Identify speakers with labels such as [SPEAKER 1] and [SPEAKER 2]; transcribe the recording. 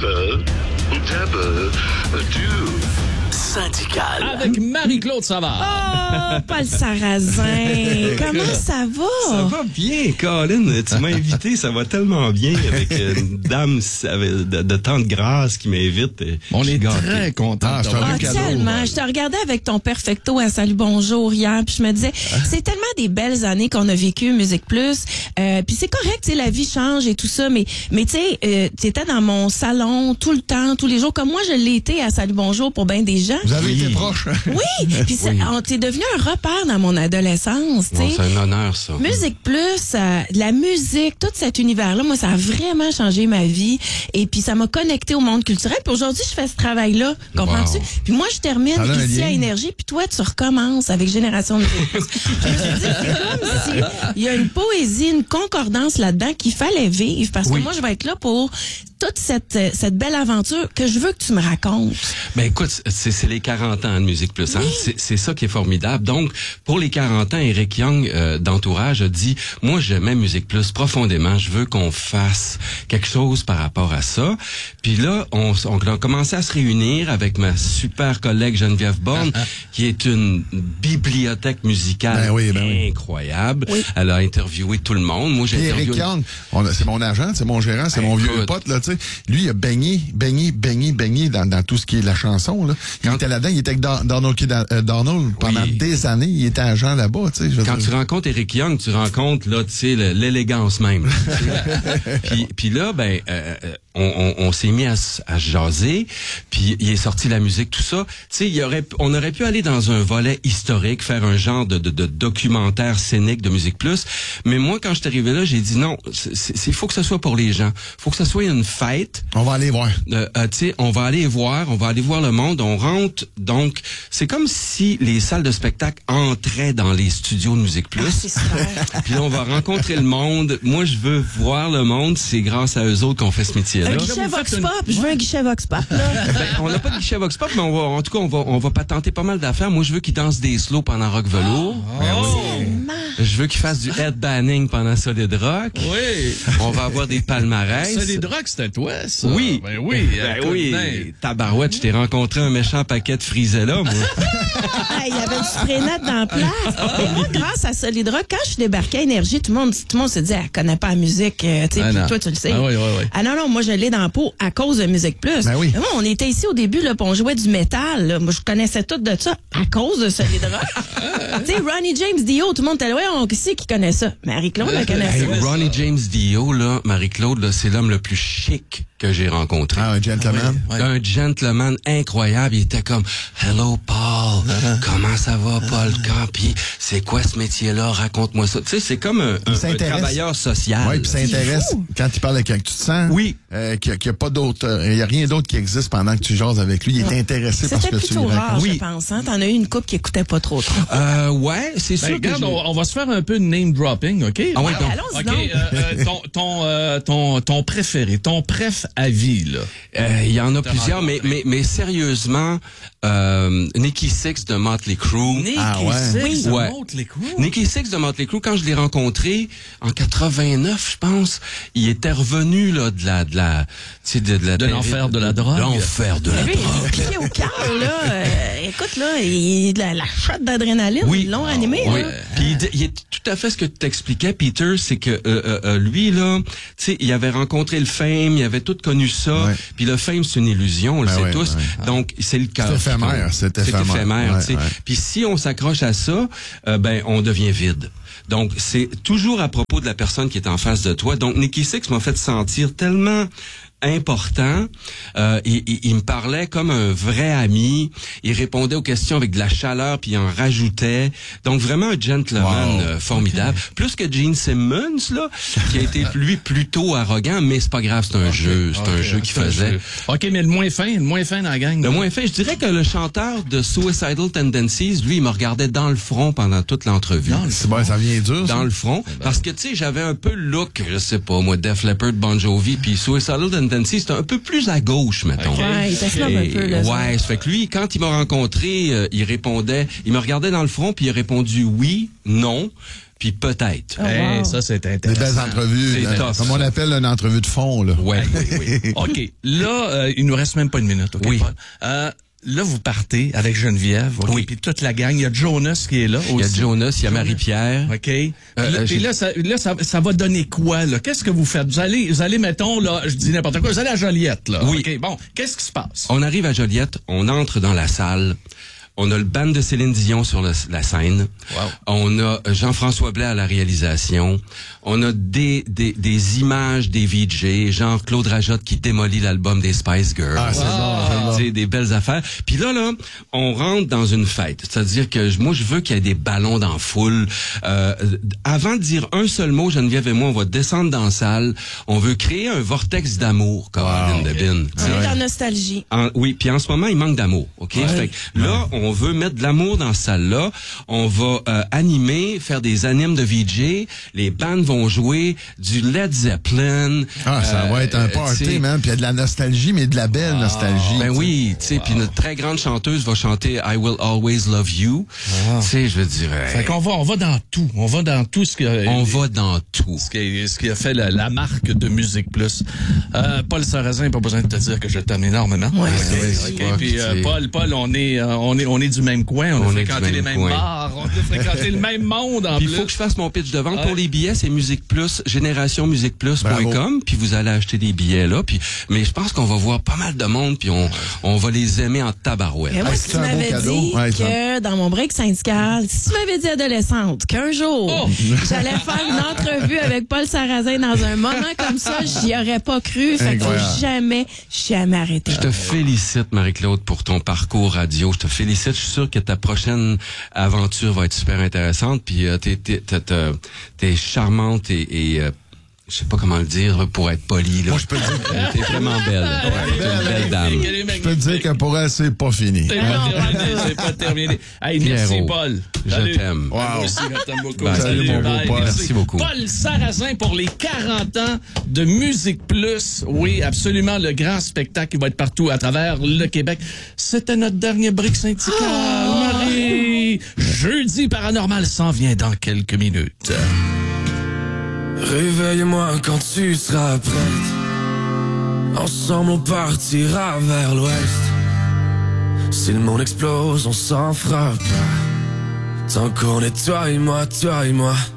[SPEAKER 1] Syndical.
[SPEAKER 2] Avec Marie-Claude Savard.
[SPEAKER 3] Oh, Paul Sarrazin. Comment ça va?
[SPEAKER 4] Ça va bien, Colin. Tu m'as invité, ça va tellement bien avec une dame de tant de grâce qui m'invite.
[SPEAKER 2] On est très contents.
[SPEAKER 3] Tellement. Je te regardais avec ton perfecto à Salut Bonjour hier, puis je me disais, c'est tellement des belles années qu'on a vécu Musique Plus. Puis c'est correct, tu sais, la vie change et tout ça, mais tu sais, tu étais dans mon salon tout le temps, tous les jours, comme moi je l'ai été à Salut Bonjour pour bien des gens.
[SPEAKER 5] Vous avez été proche.
[SPEAKER 3] Oui, puis on t'est devenu un repère dans mon adolescence, tu sais.
[SPEAKER 4] Bon, c'est un honneur, ça.
[SPEAKER 3] Musique Plus, la musique, tout cet univers-là, moi, ça a vraiment changé ma vie. Et puis, ça m'a connecté au monde culturel. Puis aujourd'hui, je fais ce travail-là, comprends-tu? Puis moi, je termine ici à Énergie, puis toi, tu recommences avec Génération Musique Plus. Je me suis dit, c'est comme si il y a une poésie, une concordance là-dedans qu'il fallait vivre, parce que moi, je vais être là pour toute cette belle aventure que je veux que tu me racontes.
[SPEAKER 4] Ben écoute, c'est les 40 ans de Musique Plus. Hein? Oui. C'est ça qui est formidable. Donc, pour les 40 ans, Eric Young d'Entourage a dit, moi, j'aimais Musique Plus profondément. Je veux qu'on fasse quelque chose par rapport à ça. Puis là, on a commencé à se réunir avec ma super collègue Geneviève Borne, qui est une bibliothèque musicale incroyable. Oui. Elle a interviewé tout le monde. Moi, j'ai interviewé...
[SPEAKER 5] Eric Young, c'est mon agent, c'est mon gérant, c'est mon vieux pote, là, tu sais. Lui, il a baigné dans tout ce qui est la chanson, là. Il était là-dedans, il était avec Donald pendant des années, il était agent là-bas, tu sais.
[SPEAKER 4] Quand tu rencontres Eric Young, tu rencontres, là, tu sais, l'élégance même. puis là, ben, on s'est mis à jaser, puis il est sorti la musique, tout ça. Tu sais, on aurait pu aller dans un volet historique, faire un genre de documentaire scénique de Musique Plus, mais moi, quand je suis arrivé là, j'ai dit non, il faut que ce soit pour les gens. Faut que ce soit une fête.
[SPEAKER 5] On va aller voir.
[SPEAKER 4] Tu sais, on va aller voir le monde, on rentre, donc c'est comme si les salles de spectacle entraient dans les studios de Musique Plus.
[SPEAKER 3] C'est super.
[SPEAKER 4] Puis là, on va rencontrer le monde. Moi, je veux voir le monde, c'est grâce à eux autres qu'on fait ce métier-là.
[SPEAKER 3] Un guichet Vox Pop, je veux un guichet Vox Pop, là.
[SPEAKER 4] On n'a pas de guichet Vox Pop, mais en tout cas, on va patenter pas mal d'affaires. Moi, je veux qu'ils dansent des slows pendant Rock Velours. Je veux qu'ils fassent du headbanging pendant Solid Rock. Oui. On va avoir des palmarès.
[SPEAKER 2] Solid Rock, c'était toi, ça?
[SPEAKER 4] Oui.
[SPEAKER 2] Ben oui.
[SPEAKER 4] Tabarouette, je t'ai rencontré un méchant paquet de frisella, moi.
[SPEAKER 3] Il y avait du spray net dans la place. Mais moi, grâce à Solid Rock, quand je suis débarquée à Énergie, tout le monde se dit, elle connaît pas la musique, tu sais, puis toi, tu le sais. Ah non, moi, je l'ai dans la peau à cause de Musique Plus.
[SPEAKER 5] Ben oui.
[SPEAKER 3] Mais moi, on était ici au début, là, puis on jouait du métal, là. Moi, je connaissais tout de ça à cause de Solid Rock. Tu sais, Ronnie James Dio, tout le monde était là, qui c'est qui connaît ça? Marie-Claude, elle connaît ça.
[SPEAKER 4] Ronnie James Dio, là, Marie-Claude, là, c'est l'homme le plus chic que j'ai rencontré.
[SPEAKER 5] Un gentleman.
[SPEAKER 4] Un gentleman incroyable. Il était comme, hello Paul, comment ça va Paul Campi? C'est quoi ce métier-là? Raconte-moi ça. Tu sais, c'est comme un travailleur social.
[SPEAKER 5] Oui, puis ça intéresse quand il parle avec quelqu'un. Tu te sens qu'il n'y a pas d'autre, il y a rien d'autre qui existe pendant que tu jases avec lui. Il est intéressé par ce que tu lui racontes.
[SPEAKER 3] Je pense. Hein? T'en as eu une couple qui écoutait pas trop.
[SPEAKER 4] Ouais, c'est sûr.
[SPEAKER 2] Regarde, on va se faire un peu de name dropping, OK?
[SPEAKER 4] Ah oui,
[SPEAKER 3] allons-y
[SPEAKER 2] donc. Ton préféré, ton préf à vie, là.
[SPEAKER 4] Il y en a plusieurs, mais sérieusement, Nikki Sixx de Motley Crue.
[SPEAKER 2] Nikki Sixx de Motley Crue?
[SPEAKER 4] Nikki Sixx de Motley Crue, quand je l'ai rencontré en 89, je pense, il était revenu là de
[SPEAKER 2] l'enfer de la drogue.
[SPEAKER 4] L'enfer de la drogue.
[SPEAKER 3] Pied au cœur, là. Écoute, là, la shot d'adrénaline, ils l'ont animé.
[SPEAKER 4] Oui. Puis il est tout à fait ce que tu t'expliquais, Peter, c'est que lui là, tu sais, il avait rencontré le fame, il avait tout connu ça. Puis le fame, c'est une illusion, on le sait tous. Donc c'est le cœur.
[SPEAKER 5] C'est éphémère,
[SPEAKER 4] tu sais. Puis si on s'accroche à ça, ben on devient vide. Donc, c'est toujours à propos de la personne qui est en face de toi. Donc, Nikki Sixx m'a fait sentir tellement important. Il me parlait comme un vrai ami. Il répondait aux questions avec de la chaleur, puis il en rajoutait. Donc, vraiment un gentleman formidable. Okay. Plus que Gene Simmons, là, qui a été, lui, plutôt arrogant, mais c'est pas grave, c'est un jeu. C'est un jeu qu'il faisait.
[SPEAKER 2] OK, mais le moins fin dans la gang.
[SPEAKER 4] Le moins fin, je dirais que le chanteur de Suicidal Tendencies, lui, il me regardait dans le front pendant toute l'entrevue.
[SPEAKER 5] C'est bon, ça vient dur, ça.
[SPEAKER 4] Dans le front. Parce que, tu sais, j'avais un peu le look, je sais pas, moi, Def Leppard, Bon Jovi, puis Suicidal Tendencies, c'était un peu plus à gauche, mettons.
[SPEAKER 3] Okay. Ouais, il était un peu, là.
[SPEAKER 4] Ouais, ça fait que lui, quand il m'a rencontré, il me regardait dans le front, puis il a répondu oui, non. puis peut-être.
[SPEAKER 2] Hey, ça, c'est intéressant.
[SPEAKER 5] Des belles entrevues. Comme on appelle une entrevue de fond, là.
[SPEAKER 4] Ouais, oui.
[SPEAKER 2] OK. Là, il nous reste même pas une minute, OK,
[SPEAKER 4] Oui.
[SPEAKER 2] Paul? Là, vous partez avec Geneviève, OK?
[SPEAKER 4] Oui.
[SPEAKER 2] Puis toute la gang. Il y a Jonas qui est là aussi.
[SPEAKER 4] Il y a Jonas, il y a Marie-Pierre.
[SPEAKER 2] OK. Puis là, ça va donner quoi, là? Qu'est-ce que vous faites? Vous allez, mettons, là, je dis n'importe quoi, vous allez à Joliette, là.
[SPEAKER 4] Oui.
[SPEAKER 2] OK, bon, qu'est-ce qui se passe?
[SPEAKER 4] On arrive à Joliette, on entre dans la salle. On a le band de Céline Dion sur la scène.
[SPEAKER 2] Wow.
[SPEAKER 4] On a Jean-François Blais à la réalisation. On a des images des VJ, genre Claude Rajotte qui démolit l'album des Spice Girls.
[SPEAKER 5] Ah, c'est bon.
[SPEAKER 4] C'est des belles affaires. Puis là, on rentre dans une fête. C'est-à-dire que moi, je veux qu'il y ait des ballons dans la foule. Avant de dire un seul mot, Geneviève et moi, on va descendre dans la salle. On veut créer un vortex d'amour, Caroline Debine.
[SPEAKER 3] Tu es en nostalgie.
[SPEAKER 4] Oui, puis en ce moment, il manque d'amour. OK? Fait que là, on veut mettre de l'amour dans cette salle-là. On va animer, faire des animes de VJ. Les bands vont jouer du Led Zeppelin.
[SPEAKER 5] Ah, ça va être un party, man. Puis il y a de la nostalgie, mais de la belle nostalgie.
[SPEAKER 4] Ben oui, tu sais, puis notre très grande chanteuse va chanter I Will Always Love You. Tu sais, je veux dire...
[SPEAKER 2] Fait qu'on on va dans tout. On va dans tout ce que...
[SPEAKER 4] On va dans tout.
[SPEAKER 2] Ce qui a fait la marque de Musique Plus. Paul Sarrazin, pas besoin de te dire que je t'aime énormément.
[SPEAKER 3] Oui.
[SPEAKER 2] Puis Paul, on est du même coin. On a fréquenté les mêmes bars. On a fréquenté le même monde en
[SPEAKER 4] Puis
[SPEAKER 2] plus.
[SPEAKER 4] il faut que je fasse mon pitch de vente. Pour les billets, c'est Musique Plus, générationmusiqueplus.com. Puis vous allez acheter des billets là. Mais je pense qu'on va voir pas mal de monde. Puis on va les aimer en tabarouette.
[SPEAKER 3] Mais moi, si tu m'avais dit que dans mon break syndical, si tu m'avais dit adolescente qu'un jour, j'allais faire une entrevue avec Paul Sarrazin dans un moment comme ça, j'y aurais pas cru. Fait qu'il faut jamais arrêter.
[SPEAKER 4] Je te félicite, Marie-Claude, pour ton parcours radio. Je te félicite. Je suis sûr que ta prochaine aventure va être super intéressante. Puis t'es charmante et je sais pas comment le dire pour être poli. Là.
[SPEAKER 5] Moi, je peux te dire.
[SPEAKER 4] T'es vraiment belle. T'es une belle dame.
[SPEAKER 5] Je peux te dire que pour elle, c'est pas fini.
[SPEAKER 2] C'est pas terminé. Hey, merci, Paul.
[SPEAKER 4] Je t'aime.
[SPEAKER 5] Wow.
[SPEAKER 2] Moi aussi, je t'aime beaucoup.
[SPEAKER 5] Salut, mon beau Paul.
[SPEAKER 4] Merci beaucoup.
[SPEAKER 2] Paul Sarrazin pour les 40 ans de Musique Plus. Oui, absolument, le grand spectacle qui va être partout à travers le Québec. C'était notre dernier break syndical, Marie. Jeudi Paranormal s'en vient dans quelques minutes.
[SPEAKER 1] Réveille-moi quand tu seras prête. Ensemble on partira vers l'ouest. Si le monde explose, on s'en fera pas. Tant qu'on est toi et moi, toi et moi.